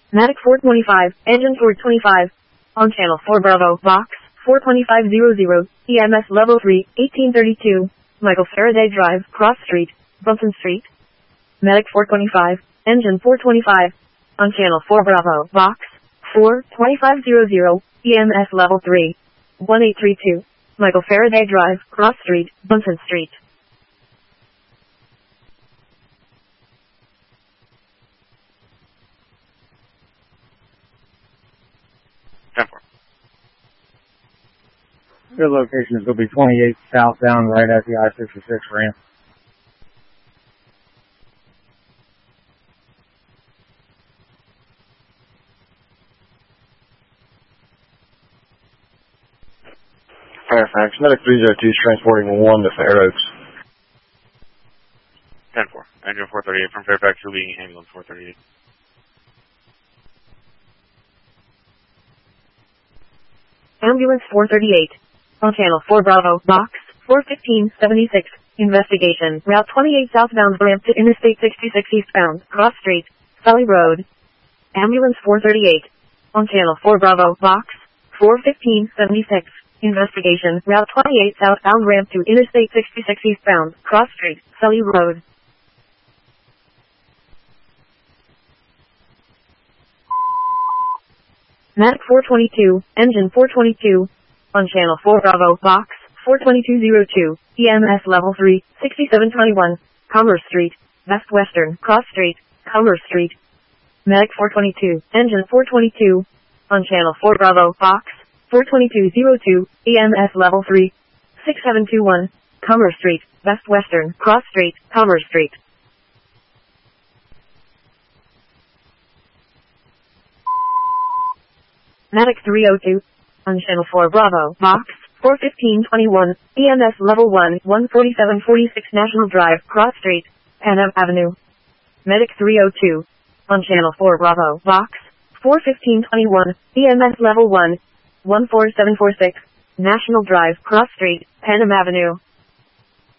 Matic 425, engine 425. On channel 4 Bravo, box 42500, EMS level 3, 1832. Michael Faraday Drive, Cross Street, Brunson Street. Matic 425, engine 425. On channel 4 Bravo, box 42500, EMS level 3, 1832. Michael Faraday Drive, Cross Street, Brunson Street. 10-4. Your location is going to be 28 southbound right at the I-66 ramp. Fairfax, Medic 302 is transporting 1 to Fair Oaks. 10-4. Engine 438 from Fairfax relieving ambulance 438. Ambulance 438. On channel 4 Bravo, box 41576. Investigation, Route 28 southbound ramp to Interstate 66 eastbound, Cross Street, Sully Road. Ambulance 438. On channel 4 Bravo, box 41576. Investigation, Route 28 southbound ramp to Interstate 66 eastbound, Cross Street, Sully Road. Matic 422, engine 422. On channel 4 Bravo, box 42202, EMS level 3, 6721, Commerce Street, Best Western, Cross Street, Commerce Street. Matic 422, engine 422. On channel 4 Bravo, box 42202, EMS level 3, 6721, Commerce Street, Best Western, Cross Street, Commerce Street. Matic 302. On channel 4 Bravo, box 41521, EMS level 1, 14746 National Drive, Cross Street, Panam Avenue. Medic 302. On channel 4 Bravo, box 41521, EMS level 1, 14746 National Drive, Cross Street, Panam Avenue.